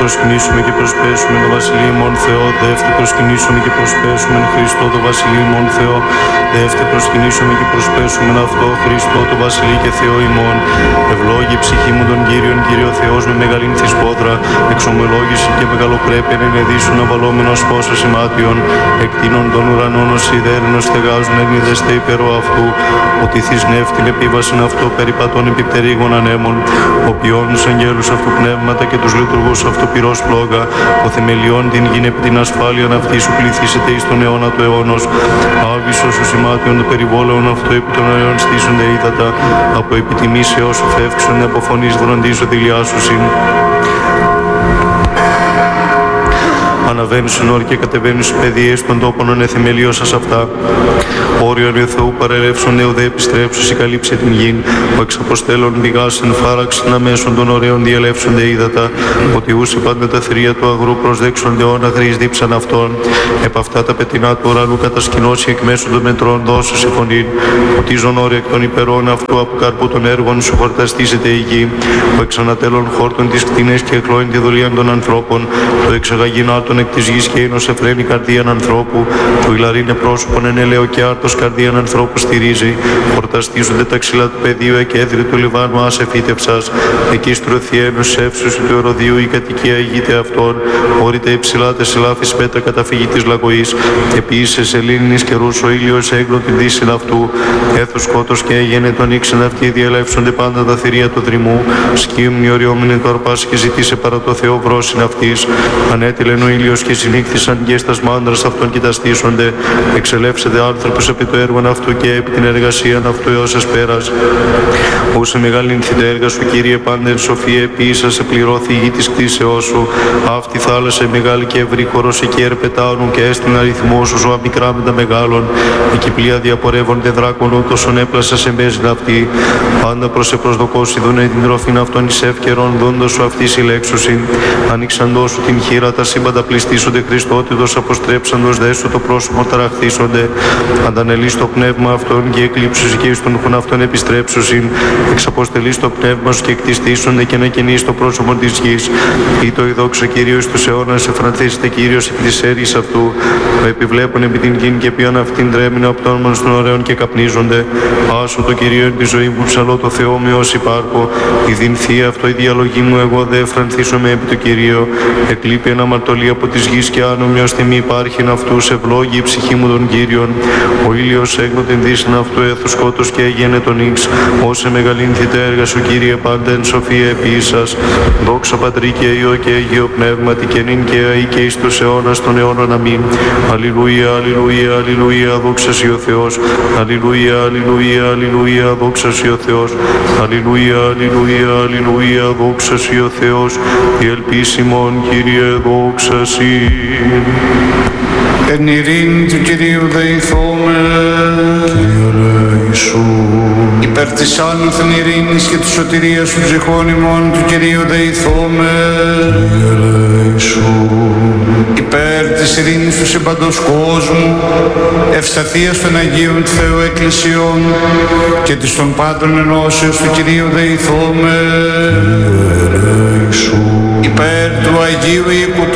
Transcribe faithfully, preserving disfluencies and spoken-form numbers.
προσκυνήσουμε και προσπέσουμε το Βασιλείο ημών Θεό. Δεύτε προσκυνήσουμε και προσπέσουμε Χριστό το Βασιλείο ημών Θεό. Δεύτε προσκυνήσουμε και προσπέσουμε αυτό Χριστό το Βασιλείο και Θεό ημών. Ευλόγη ψυχή μου τον Κύριον, Κύριο Θεός με μεγαλήν θυσπόδρα. Εξομολόγηση και μεγαλοπρέπεια να ενεδίσουν αβαλόμενος πόσος ημάτιον. Εκτείνων των ουρανών ως σιδέρνος στεγάζουν ενίδεστε υπερό αυτού. Ότι θυσνεύτην επίβασιν αυτό περιπατών επιπτερίγων ανέμων. Ο ποιόν τους αγγέλους αυτού πνεύματα και τους λειτουργούς αυτού πυρός πλόγα. Ο θεμελιών την γην επί την ασφάλειαν αυτή σου πληθήσετε εις τον αιώνα του αιώνος. Άβυσσος ο σημάτιον του περιβόλαιον αυτό επί των αιών στήσονται ύδατα. Από επιτιμής έως φεύξουν από φωνής βροντίζω δηλιάσουσιν. Αναβαίνουν στην όρη και κατεβαίνουν στις παιδείες των τόπων εθεμελίωσας αυτά. Όριον ο Θεού παρελεύσονται, ουδέ επιστρέψους η καλύψε την γην. Ο εξαποστέλων πηγάσιν φάραξιν αμέσων των ωραίων διελεύσονται ύδατα. Ότι ούσε πάντα τα θηρία του αγρού προσδέξονται όν αγρείς δίψαν αυτών. Επ' αυτά τα πετεινά του ουρανού κατασκηνώσει εκ μέσω των μετρών δώσου φωνήν. Ότι ζων όρια εκ των υπερών αυτού από καρπού των έργων σου χορταστήσεται η γη. Ο εξανατέλων χόρτων της κτίνες και εκλώην τη δουλεία των ανθρώπων. Το εξαγαγινάτων εκ της γης και εινος εφραίνει καρδίαν ανθρώπου. Το ηλαρίνε πρόσωπον εν ελαίο και άρτος καρδίαν ανθρώπου στηρίζει. Χορταστίζονται τα ξύλα του πεδίου εκέδρυ του Λιβάνου άσε φύτευσας. Εκεί στρωθεί ένος εύσους του Εροδίου η κατοικία ηγείται αυτών. Όρειτε υψηλά τε συλλάφης πέτρα καταφυγή της λαγωής. Επίσης σελήνης καιρούς ο ήλιος έγκλω την δύσιν αυτού. Έθους σκότος και έγενε τον ήξεν αυτοί διελεύσονται πάντα τα θηρία του δρυμού. Σκύμ μειωριόμενη το αρπάς και ζητήσε παρά το Θεό βρόσιν αυτής. Ανέτειλεν ο ήλιος και συνήχθησαν και στας μάντρας αυτών κοιταστήσονται. Εξελεύσεται άνθρωπος επί το έργο αυτού και επί την εργασία αυτού έως εσπέρας. Όσε μεγαλύνθη τα έργα σου, Κύριε, πάντα εν σοφία επίησα σε πληρώθη η γη της κτήσεώς σου. Αυτή θάλασσα μεγάλη και ευρύ χωρός εκεί ερπετάνουν και έστειν αριθμό σου ζώα μικρά με τα μεγάλων. Εκεί πλοία διαπορεύονται δράκων ούτως έπλασα σε μέζιν αυτή. Πάντα προς επροσδοκός ειδούνε την τροφήν αυτών εις εύκαιρον δόντος σου αυτή συλλέξουσιν. Ανοίξαντός σου την χείρα τα σύμπαντα πληστήσονται Χριστότητος αποστρέψαντος δε σου το πρόσωπο ταραχθήσονται. Αντανελείς το πνεύμα αυτών και εκλείψους και εις τον χουν αυτών επιστρέψουσιν. Εξαποστελείς το πνεύμα σου και εκτιστήσονται και να καινείς το πρόσωπο της γης. Ή το ειδόξο Κύριος τους αιώνας εφρανθήσετε Κύριος επί της έργης αυτού. Το επιβλέπουν επί την γην και ποιον αυτήν τρέμεινο από των μόνος των ωραίων και καπνίζονται. Άσου το Κυρίο εν τη ζωή μου ψαλώ το Θεό με όσοι υπάρχω. Η δινθεία αυτό η διαλογή μου εγώ δε εφρανθήσομαι επί το Κυρίο. Εκλείπει ένα αμαρτωλή από της γης και άνομη ως τιμή υπάρχει εν αυτούς ευλόγη η ψυχή μου των Κύριων. Ο ήλιος έγνω την δύσιν αυτού έθου σκότος και έγενε τον ίξ. Όσε μεγαλύνθη τα έργα σου Κύριε πάντα εν σοφία επίσας. Δόξα Πατρί και Υιό και Αγίο Πνεύματι και νυν και αεί και εις τους αιώνας των αιώνων αμήν. Αλληλούια, αλληλούια, αλληλούια, δόξα σοι ο Θεός. Αλληλούια, αλληλούια, αλληλούια, δόξα σοι ο Θεός. Αλληλούια, αλληλούια, αλληλούια, δόξα σοι ο Θεός. Η ελπίσιμον Κύριε δόξα σοι. Εν ειρήνη του Κυρίου δεηθώμε. Κύριε ελέησον. Υπέρ της άνωθεν ειρήνης και της σωτηρίας του ψυχών ημών του Κυρίου δεηθώμε. Κύριε ελέησον. Υπέρ της ειρήνης του συμπαντός κόσμου, ευσταθίας των Αγίων του Θεού Εκκλησιών και της των πάντων ενώσεως του Κυρίου δεηθώμε. Κύριε ελέησον. Υπέρ του Αγίου οίκου